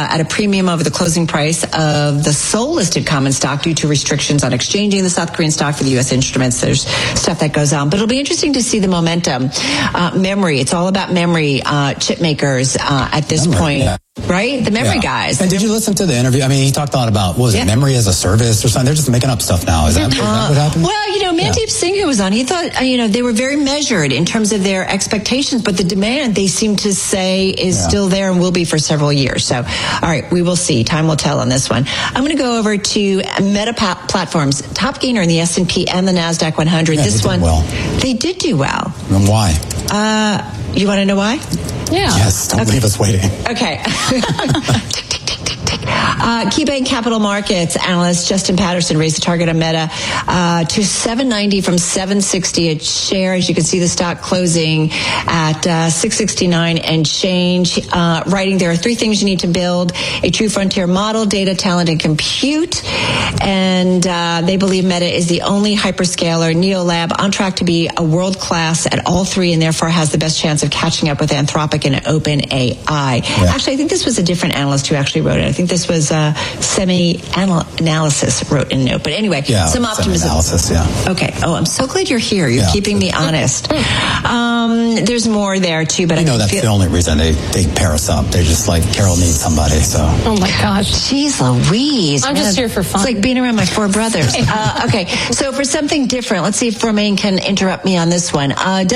at a premium over the closing price of the sole-listed common stock due to restrictions on exchanging the South Korean stock for the U.S. instruments. There's stuff that goes on. But it'll be interesting to see the momentum. Memory. It's all about memory chip makers at this point. Yeah. Right? The memory guys. And did you listen to the interview? I mean, he talked a lot about, what was it, memory as a service or something? They're just making up stuff now. Is that what happened? Well, Mandeep Singh, who was on, he thought, they were very measured in terms of their expectations, but the demand, they seem to say, is still there and will be for several years. So, all right, we will see. Time will tell on this one. I'm going to go over to Meta Platforms, top gainer in the S&P and the NASDAQ 100. This one, they did do well. And why? You want to know why? Yeah. Yes, don't leave us waiting. Okay. KeyBank Capital Markets analyst Justin Patterson raised the target on Meta to $7.90 from $7.60 a share. As you can see, the stock closing at $6.69 and change. Writing, there are three things you need to build: a true frontier model, data, talent, and compute. And they believe Meta is the only hyperscaler NeoLab on track to be a world class at all three, and therefore has the best chance of catching up with Anthropic and OpenAI. Yeah. Actually, I think this was a different analyst who actually wrote it. I think this was Semi-Analysis wrote in a note. But anyway, some optimism. Analysis, Okay. Oh, I'm so glad you're here. You're keeping me honest. There's more there, too. But that's the only reason they pair us up. They're just like, Carol needs somebody. So. Oh, my gosh. Jeez Louise. I'm just here for fun. It's like being around my four brothers. Okay. So for something different, let's see if Romaine can interrupt me on this one.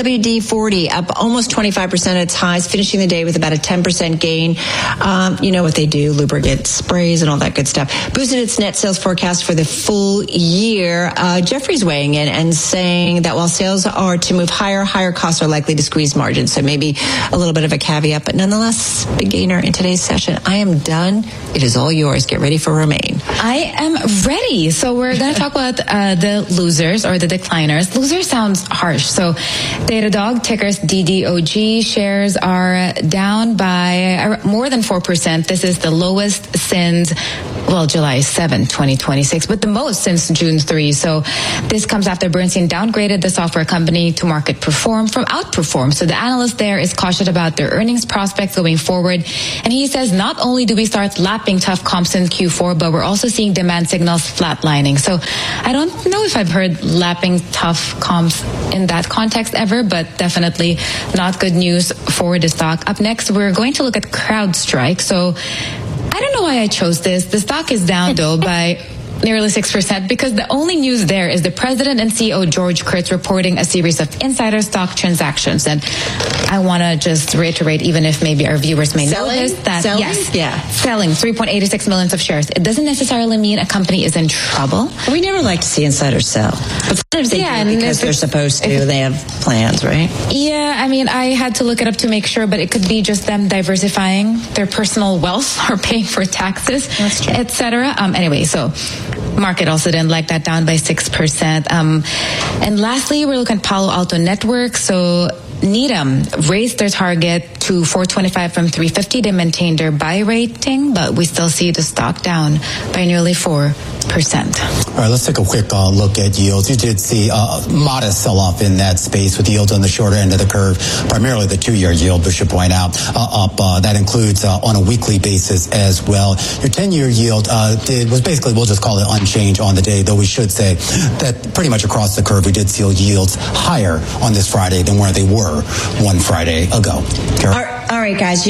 WD-40 up almost 25% at its highs, finishing the day with about a 10% gain. You know what they do, lubricant sprays and all that good stuff. Boosted its net sales forecast for the full year. Jeffrey's weighing in and saying that while sales are to move higher, higher costs are likely to squeeze margins. So maybe a little bit of a caveat, but nonetheless, big gainer in today's session. I am done. It is all yours. Get ready for Romaine. I am ready. So we're going to talk about the losers or the decliners. Loser sounds harsh. So Datadog, tickers DDOG, shares are down by more than 4%. This is the lowest since, July 7, 2026, but the most since June 3. So this comes after Bernstein downgraded the software company to market perform from outperform. So the analyst there is cautious about their earnings prospects going forward. And he says not only do we start lapping tough comps in Q4, but we're also seeing demand signals flatlining. So I don't know if I've heard lapping tough comps in that context ever, but definitely not good news for the stock. Up next, we're going to look at CrowdStrike. So I don't know why I chose this. The stock is down, though, by nearly 6%, because the only news there is the president and CEO George Kurtz reporting a series of insider stock transactions. And I want to just reiterate, even if maybe our viewers may know this, that selling 3.86 million of shares. It doesn't necessarily mean a company is in trouble. We never like to see insiders sell, but sometimes they do because they're supposed to. They have plans, right? Yeah, I mean, I had to look it up to make sure, but it could be just them diversifying their personal wealth or paying for taxes, etc. Anyway, so market also didn't like that, down by 6%. And lastly, we're looking at Palo Alto Networks. So Needham raised their target to 425 from 350. They maintained their buy rating, but we still see the stock down by nearly 4%. All right, let's take a quick look at yields. You did see a modest sell-off in that space with yields on the shorter end of the curve, primarily the 2-year yield, we should point out, up. That includes on a weekly basis as well. Your 10-year yield was basically, we'll just call it unchanged on the day, though we should say that pretty much across the curve we did see yields higher on this Friday than where they were one Friday ago. Carol? All right, guys,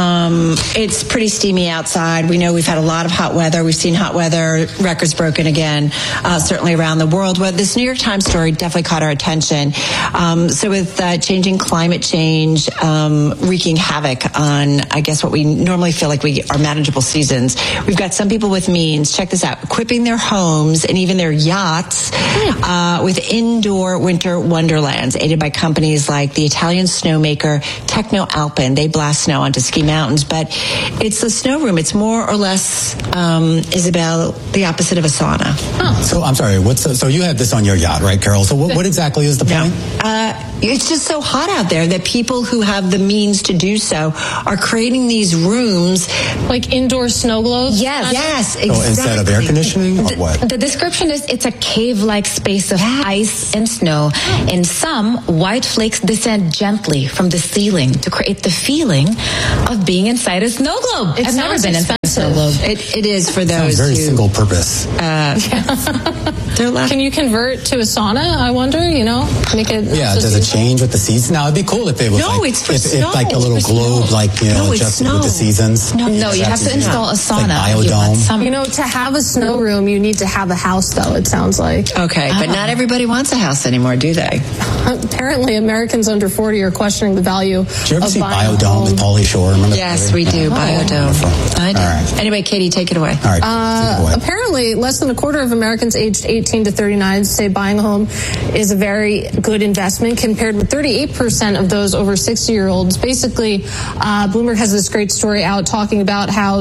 it's pretty steamy outside. We know we've had a lot of hot weather. We've seen hot weather records broken again, certainly around the world. Well, this New York Times story definitely caught our attention. So with changing climate change wreaking havoc on, I guess, what we normally feel like are manageable seasons, we've got some people with means, check this out, equipping their homes and even their yachts with indoor winter wonderlands, aided by companies like the Italian snowmaker Techno Alpine. They blast snow onto ski mountains, but it's a snow room. It's more or less, Isabel, the opposite of a sauna. Oh. So I'm sorry. So you have this on your yacht, right, Carol? So what exactly is the point? It's just so hot out there that people who have the means to do so are creating these rooms, like indoor snow globes. Yes, exactly. So instead of air conditioning, or what? The description is it's a cave-like space of ice and snow. In some, white flakes descend gently from the ceiling to create the feeling of being inside a snow globe. I've never been inside. snow globe. It is for those very who... single purpose. They're left. Can you convert to a sauna? I wonder. Make it. Yeah, does it change with the seasons? Now, it'd be cool if it was it's for if snow. like a little globe, adjusted with the seasons. No, you have to install a sauna. Like biodome. To have a snow room, you need to have a house, though, it sounds like. Okay, but not everybody wants a house anymore, do they? Apparently, Americans under 40 are questioning the value of Did you ever see buying Biodome with Pauly Shore? Remember Yes, we do. Biodome. I do. Right. Anyway, Katie, take it away. All right, take it away. Apparently, less than a quarter of Americans aged 18 to 39 say buying a home is a very good investment, compared with 38% of those over 60-year-olds. Basically, Bloomberg has this great story out talking about how,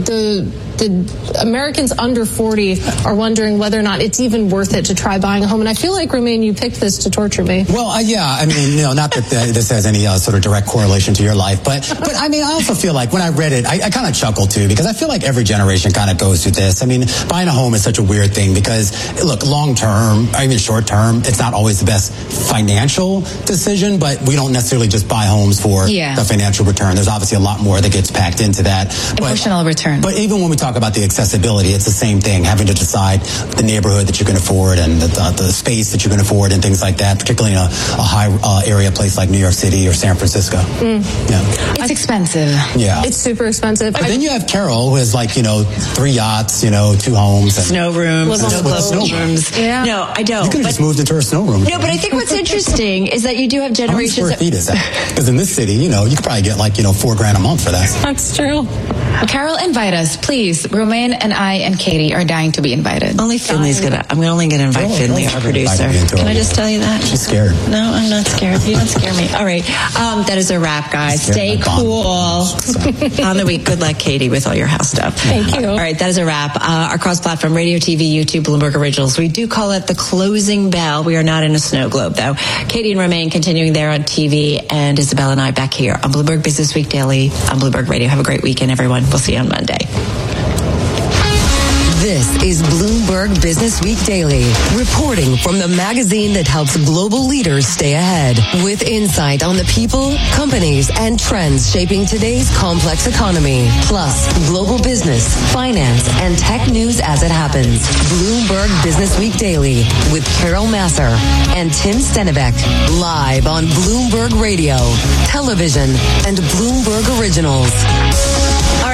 the Americans under 40 are wondering whether or not it's even worth it to try buying a home. And I feel like, Romaine, you picked this to torture me. Well, yeah, I mean, not that this has any sort of direct correlation to your life, but I mean, I also feel like when I read it, I kind of chuckled too, because I feel like every generation kind of goes through this. I mean, buying a home is such a weird thing because, look, long term, I mean, short term, it's not always the best financial decision, but we don't necessarily just buy homes for the financial return. There's obviously a lot more that gets packed into that. Emotional return. But even when we talk about the accessibility, it's the same thing, having to decide the neighborhood that you can afford and the space that you can afford and things like that, particularly in a high area place like New York City or San Francisco. Yeah. It's expensive. Yeah. It's super expensive. But then you have Carol, who has 3 yachts, 2 homes. And snow rooms. Snow rooms. Yeah. No, I don't. You could have just moved into her snow room. No, but I think what's interesting is that you do have How many generations... square feet is that? Because in this city, you could probably get $4,000 a month for that. That's true. Carol, invite us, please. Romaine and I and Katie are dying to be invited. Only Finley's I'm only going to invite Finley, our producer. Can I just tell you that? She's scared. No, I'm not scared. You don't scare me. All right. That is a wrap, guys. Stay cool on the week. Good luck, Katie, with all your house stuff. Thank you. All right. That is a wrap. Our cross-platform radio, TV, YouTube, Bloomberg Originals. We do call it the closing bell. We are not in a snow globe, though. Katie and Romaine continuing there on TV, and Isabel and I back here on Bloomberg Business Week Daily on Bloomberg Radio. Have a great weekend, everyone. We'll see you on Monday. This is Bloomberg Business Week Daily, reporting from the magazine that helps global leaders stay ahead, with insight on the people, companies, and trends shaping today's complex economy, plus global business, finance, and tech news as it happens. Bloomberg Business Week Daily with Carol Massar and Tim Stenivek, live on Bloomberg Radio, television, and Bloomberg Originals.